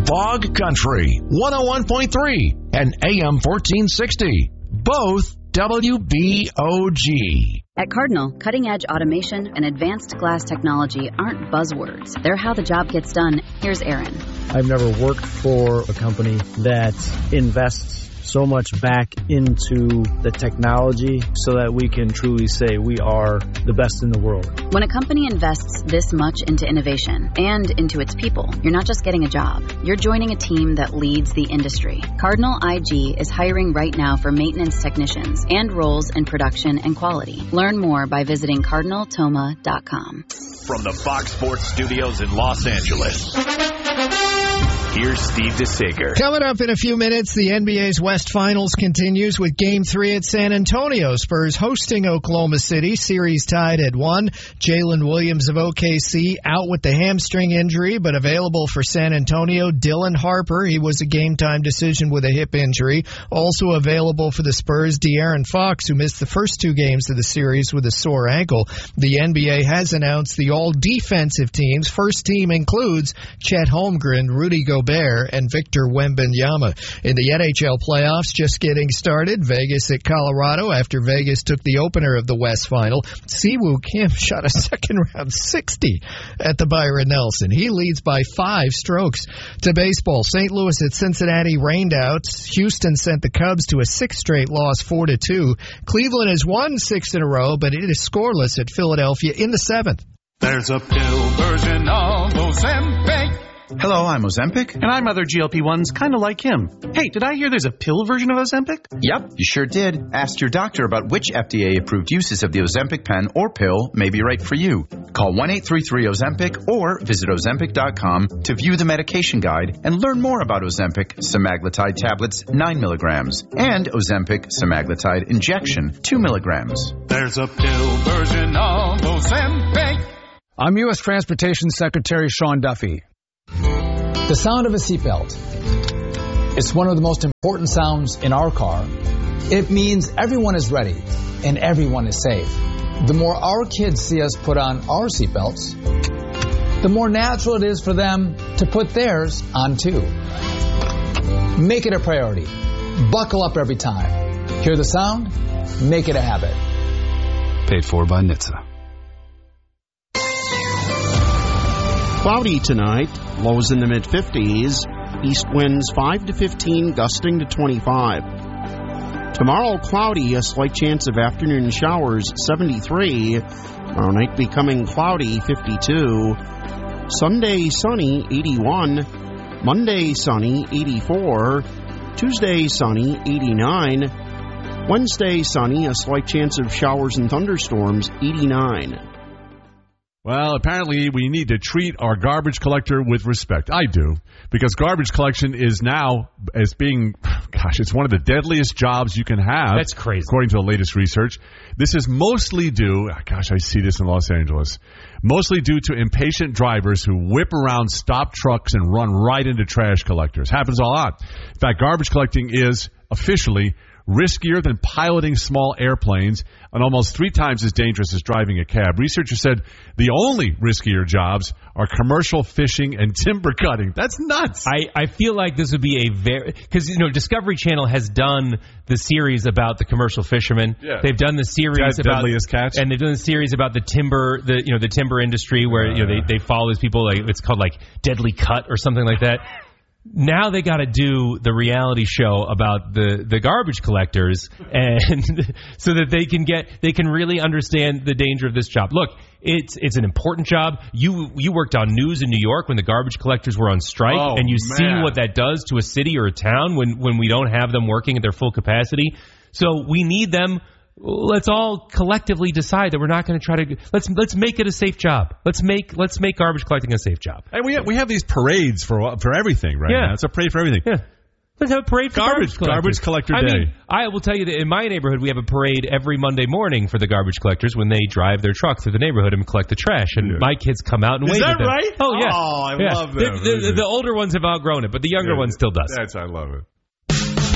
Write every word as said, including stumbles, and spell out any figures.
Fog Country, one oh one point three and A M fourteen sixty. Both W B O G. At Cardinal, cutting-edge automation and advanced glass technology aren't buzzwords. They're how the job gets done. Here's Aaron. I've never worked for a company that invests so much back into the technology so that we can truly say we are the best in the world. When a company invests this much into innovation and into its people, you're not just getting a job. You're joining a team that leads the industry. Cardinal I G is hiring right now for maintenance technicians and roles in production and quality. Learn more by visiting cardinal toma dot com. From the Fox Sports Studios in Los Angeles, here's Steve DeSager. Coming up in a few minutes, the N B A's West Finals continues with Game three at San Antonio. Spurs hosting Oklahoma City. Series tied at one. Jalen Williams of O K C out with the hamstring injury, but available for San Antonio. Dylan Harper, he was a game-time decision with a hip injury. Also available for the Spurs, De'Aaron Fox, who missed the first two games of the series with a sore ankle. The N B A has announced the all-defensive teams. First team includes Chet Holmgren, Rudy Gobert, and Victor Wembanyama. In the N H L playoffs, just getting started. Vegas at Colorado after Vegas took the opener of the West Final. Siwoo Kim shot a second-round sixty at the Byron Nelson. He leads by five strokes. To baseball, Saint Louis at Cincinnati rained out. Houston sent the Cubs to a sixth straight loss, four to two. Cleveland has won six in a row, but it is scoreless at Philadelphia in the seventh. There's a pill version of Ozempic. Hello, I'm Ozempic. And I'm other G L P ones kind of like him. Hey, did I hear there's a pill version of Ozempic? Yep, you sure did. Ask your doctor about which F D A-approved uses of the Ozempic pen or pill may be right for you. Call one eight three three Ozempic or visit Ozempic dot com to view the medication guide and learn more about Ozempic semaglutide tablets nine milligrams and Ozempic semaglutide injection two milligrams. There's a pill version of Ozempic. I'm U S Transportation Secretary Sean Duffy. The sound of a seatbelt. It's one of the most important sounds in our car. It means everyone is ready and everyone is safe. The more our kids see us put on our seatbelts, the more natural it is for them to put theirs on too. Make it a priority. Buckle up every time. Hear the sound? Make it a habit. Paid for by N H T S A. Cloudy tonight, lows in the mid-fifties, east winds five to fifteen, gusting to twenty-five. Tomorrow, cloudy, a slight chance of afternoon showers, seventy-three. Tomorrow night becoming cloudy, fifty-two. Sunday, sunny, eighty-one. Monday, sunny, eighty-four. Tuesday, sunny, eighty-nine. Wednesday, sunny, a slight chance of showers and thunderstorms, eighty-nine. Well, apparently we need to treat our garbage collector with respect. I do, because garbage collection is now, as being, gosh, it's one of the deadliest jobs you can have. That's crazy. According to the latest research. This is mostly due, gosh, I see this in Los Angeles, mostly due to impatient drivers who whip around stopped trucks and run right into trash collectors. Happens a lot. In fact, garbage collecting is officially riskier than piloting small airplanes and almost three times as dangerous as driving a cab. Researchers said the only riskier jobs are commercial fishing and timber cutting. That's nuts. I, I feel like this would be a very... Because, you know, Discovery Channel has done the series about the commercial fishermen. Yeah. They've done the series Dead, about... Deadliest Catch. And they've done the series about the timber, the you know, the timber industry where, uh, you know, they, they follow these people. Like, it's called, like, Deadly Cut or something like that. Now they got to do the reality show about the, the garbage collectors, and so that they can get they can really understand the danger of this job. Look, it's it's an important job. You you worked on news in New York when the garbage collectors were on strike, oh, and you man. see what that does to a city or a town when when we don't have them working at their full capacity. So we need them. Let's all collectively decide that we're not going to try to let's let's make it a safe job. Let's make let's make garbage collecting a safe job. And we have, we have these parades for for everything right yeah. now. It's a parade for everything. Yeah. Let's have a parade for garbage garbage, garbage collector I day. Mean, I will tell you that in my neighborhood we have a parade every Monday morning for the garbage collectors when they drive their truck through the neighborhood and collect the trash. And yeah. my kids come out and Is wave that at them. right? Oh yeah. Oh, I yeah. love the, them. the, the, the older ones have outgrown it, but the younger yeah. one still does. That's I love it.